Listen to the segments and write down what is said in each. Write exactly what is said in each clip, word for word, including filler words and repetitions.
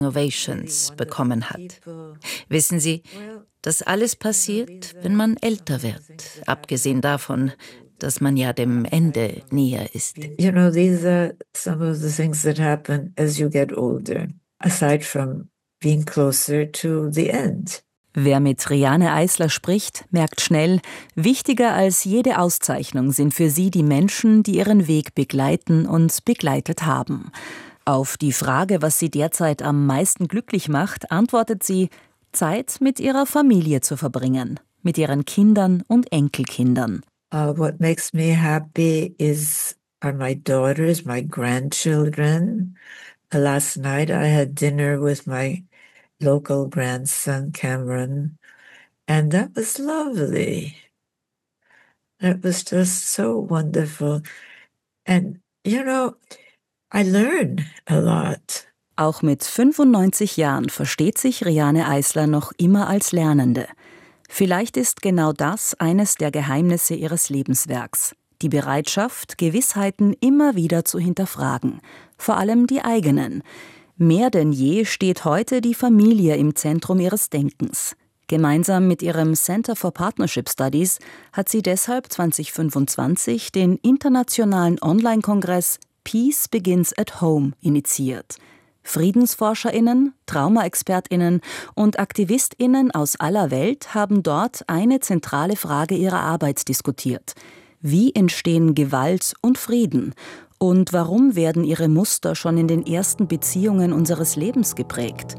Ovations bekommen hat. Wissen Sie, das alles passiert, wenn man älter wird, abgesehen davon, dass man ja dem Ende näher ist. You know, these are some of the things that happen as you get older, aside from being closer to the end. Wer mit Riane Eisler spricht, merkt schnell, wichtiger als jede Auszeichnung sind für sie die Menschen, die ihren Weg begleiten und begleitet haben. Auf die Frage, was sie derzeit am meisten glücklich macht, antwortet sie, Zeit mit ihrer Familie zu verbringen, mit ihren Kindern und Enkelkindern. Uh, what makes me happy is are my daughters, my grandchildren. Uh, last night I had dinner with my local grandson, Cameron, and that was lovely. That was just so wonderful. And, you know, I learn a lot. Auch mit fünfundneunzig Jahren versteht sich Riane Eisler noch immer als Lernende. Vielleicht ist genau das eines der Geheimnisse ihres Lebenswerks. Die Bereitschaft, Gewissheiten immer wieder zu hinterfragen. Vor allem die eigenen. Mehr denn je steht heute die Familie im Zentrum ihres Denkens. Gemeinsam mit ihrem Center for Partnership Studies hat sie deshalb zwanzig fünfundzwanzig den internationalen Online-Kongress Peace Begins at Home initiiert. FriedensforscherInnen, TraumaexpertInnen und AktivistInnen aus aller Welt haben dort eine zentrale Frage ihrer Arbeit diskutiert. Wie entstehen Gewalt und Frieden? Und warum werden ihre Muster schon in den ersten Beziehungen unseres Lebens geprägt?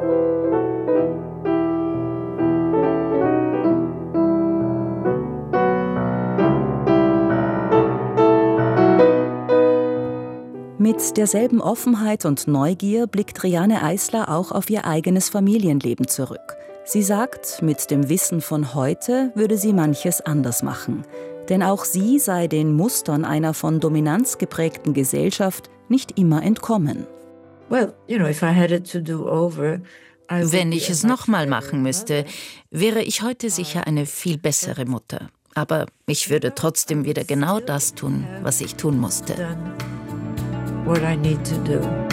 Mit derselben Offenheit und Neugier blickt Riane Eisler auch auf ihr eigenes Familienleben zurück. Sie sagt, mit dem Wissen von heute würde sie manches anders machen. Denn auch sie sei den Mustern einer von Dominanz geprägten Gesellschaft nicht immer entkommen. Well, you know, if I had it to do over, I would Wenn be ich a es much nochmal better machen müsste, wäre ich heute sicher eine viel bessere Mutter. Aber ich würde trotzdem wieder genau das tun, was ich tun musste. done what I need to do.